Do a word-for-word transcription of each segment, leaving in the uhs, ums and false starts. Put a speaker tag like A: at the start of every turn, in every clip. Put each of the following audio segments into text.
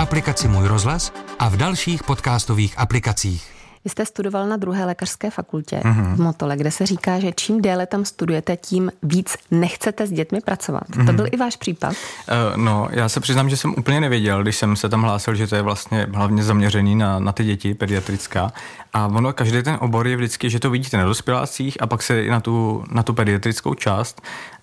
A: aplikaci Můj rozhlas a v dalších podcastových aplikacích.
B: Vy jste studoval na druhé lékařské fakultě mm-hmm. v Motole, kde se říká, že čím déle tam studujete, tím víc nechcete s dětmi pracovat. Mm-hmm. To byl i váš případ?
C: Uh, no, já se přiznám, že jsem úplně nevěděl, když jsem se tam hlásil, že to je vlastně hlavně zaměřený na, na ty děti, pediatrická. A ono, každý ten obor je vždycky, že to vidíte na dospělácích a pak se i na tu, na tu pediatrickou část.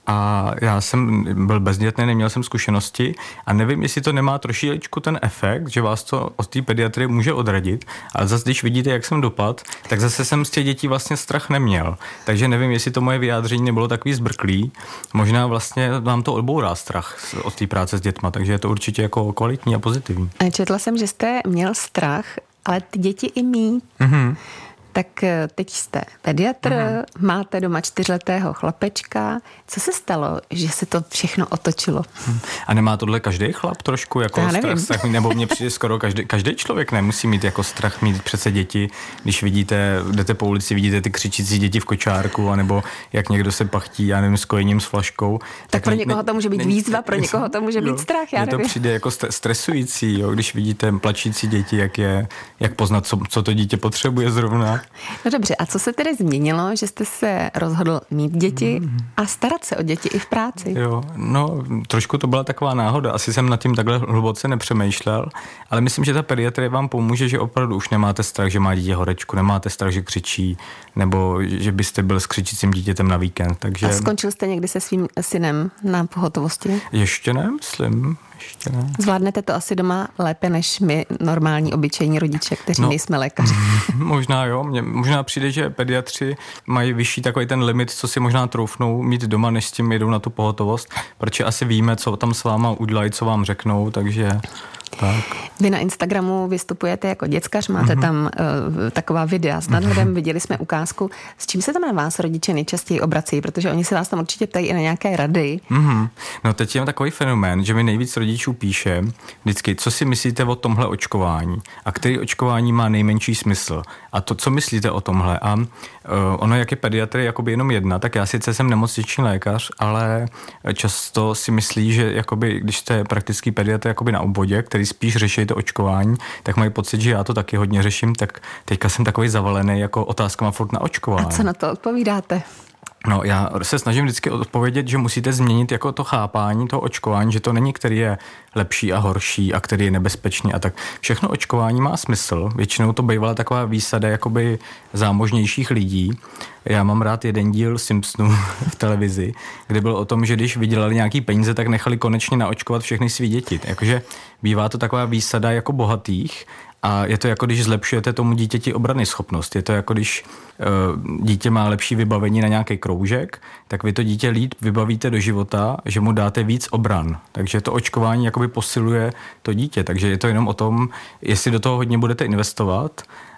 C: A já jsem byl bezdětný, neměl jsem zkušenosti a nevím, jestli to nemá trošičku ten efekt, že vás to od té pediatrie může odradit, ale zase, když vidíte, jak jsem dopad, tak zase jsem z těch dětí vlastně strach neměl. Takže nevím, jestli to moje vyjádření nebylo takový zbrklý, možná vlastně vám to odbourá strach od té práce s dětma, takže je to určitě jako kvalitní a pozitivní.
B: Četla jsem, že jste měl strach, ale ty děti i mít.
C: Mhm.
B: Tak teď jste pediatr, mm. máte doma čtyřletého chlapečka. Co se stalo, že se to všechno otočilo?
C: A nemá tohle každý chlap trošku jako strach, strach? Nebo mně přijde skoro každý, každý člověk nemusí mít jako strach mít přece děti, když vidíte, jdete po ulici, vidíte ty křičící děti v kočárku, anebo jak někdo se pachtí, já nevím, s kojením, s flaškou.
B: Tak, tak pro ne, někoho to může být ne, výzva, pro někoho to může jo, být strach, já nevím.
C: Mně to přijde jako stresující, jo, když vidíte plačící děti, jak je, jak poznat, co, co to dítě potřebuje zrovna.
B: No dobře, a co se tedy změnilo, že jste se rozhodl mít děti a starat se o děti i v práci?
C: Jo, no trošku to byla taková náhoda, asi jsem nad tím takhle hluboce nepřemýšlel, ale myslím, že ta pediatrie vám pomůže, že opravdu už nemáte strach, že má dítě horečku, nemáte strach, že křičí, nebo že byste byl s křičícím dítětem na víkend. Takže...
B: A skončil jste někdy se svým synem na pohotovosti?
C: Ještě ne, myslím. Ještě ne.
B: Zvládnete to asi doma lépe než my, normální, obyčejní rodiče, kteří no, nejsme lékaři.
C: Možná jo, mně možná přijde, že pediatři mají vyšší takový ten limit, co si možná troufnou mít doma, než s tím jedou na tu pohotovost, protože asi víme, co tam s váma udělají, co vám řeknou, takže... Tak.
B: Vy na Instagramu vystupujete jako děckař, máte mm-hmm. tam uh, taková videa s nadhledem, mm-hmm. viděli jsme ukázku. S čím se tam na vás rodiče nejčastěji obrací? Protože oni se vás tam určitě ptají i na nějaké rady.
C: Mm-hmm. No teď je takový fenomén, že mi nejvíc rodičů píše vždycky, co si myslíte o tomhle očkování a který očkování má nejmenší smysl a to, co myslíte o tomhle. A uh, ono, jak je pediatrie jakoby jenom jedna, tak já sice jsem nemocniční lékař, ale často si myslí, že jakoby, když jste praktický pediatr jakoby na obvodě, který spíš řeší to očkování, tak mají pocit, že já to taky hodně řeším, tak teďka jsem takový zavalený jako otázkama furt na očkování.
B: A co na to odpovídáte?
C: No, já se snažím vždycky odpovědět, že musíte změnit jako to chápání toho očkování, že to není, který je lepší a horší a který je nebezpečný a tak. Všechno očkování má smysl. Většinou to bývala taková výsada jakoby zámožnějších lidí. Já mám rád jeden díl Simpsonů v televizi, kde byl o tom, že když vydělali nějaký peníze, tak nechali konečně naočkovat všechny svý děti. Jakože bývá to taková výsada jako bohatých. A je to jako, když zlepšujete tomu dítěti obranný schopnost. Je to jako, když uh, dítě má lepší vybavení na nějaký kroužek, tak vy to dítě líp vybavíte do života, že mu dáte víc obran. Takže to očkování jakoby posiluje to dítě. Takže je to jenom o tom, jestli do toho hodně budete investovat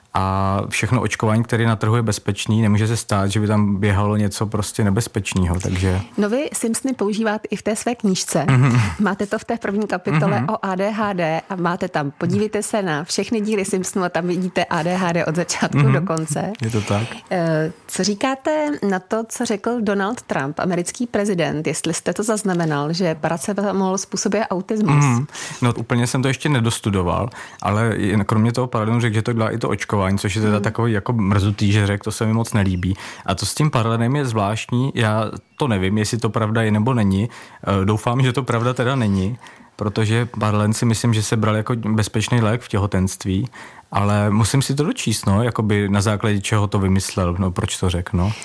C: a všechno očkování, které na trhu je bezpečný, nemůže se stát, že by tam běhalo něco prostě nebezpečného, takže...
B: No vy Simpsony používáte i v té své knížce. Mm-hmm. Máte to v té první kapitole mm-hmm. o A D H D a máte tam, podívejte se na všechny díly Simpsonů a tam vidíte A D H D od začátku mm-hmm. do konce.
C: Je to tak.
B: Co říkáte na to, co řekl Donald Trump, americký prezident, jestli jste to zaznamenal, že paracetamol způsobuje autismus? Mm-hmm.
C: No úplně jsem to ještě nedostudoval, ale kromě toho paradigmu řekl, že to dělá i to očkování, což je teda takový jako mrzutý, že řekl, to se mi moc nelíbí. A to s tím paralelem je zvláštní, já to nevím, jestli to pravda je nebo není. Doufám, že to pravda teda není, protože paralen si myslím, že se bral jako bezpečný lék v těhotenství, ale musím si to dočíst, no, jakoby na základě čeho to vymyslel, no, proč to řekl, no.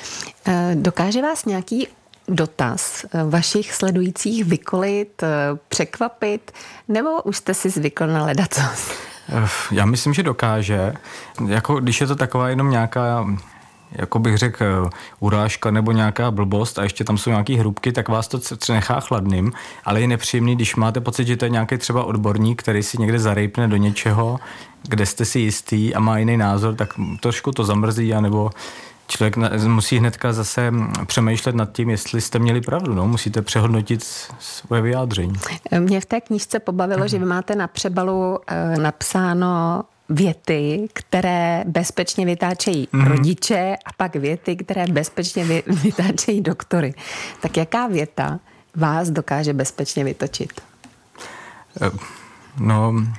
B: Dokáže vás nějaký dotaz vašich sledujících vykolit, překvapit, nebo už jste si zvykl na ledacos?
C: Já myslím, že dokáže. Jako, když je to taková jenom nějaká, jako bych řekl, urážka nebo nějaká blbost a ještě tam jsou nějaký hrubky, tak vás to nechá chladným, ale je nepříjemný, když máte pocit, že to je nějaký třeba odborník, který si někde zarejpne do něčeho, kde jste si jistý a má jiný názor, tak trošku to zamrzí, anebo člověk musí hnedka zase přemýšlet nad tím, jestli jste měli pravdu. No? Musíte přehodnotit svoje vyjádření.
B: Mě v té knížce pobavilo, že vy máte na přebalu e, napsáno věty, které bezpečně vytáčejí mm. rodiče a pak věty, které bezpečně vy, vytáčejí doktory. Tak jaká věta vás dokáže bezpečně vytočit?
C: No,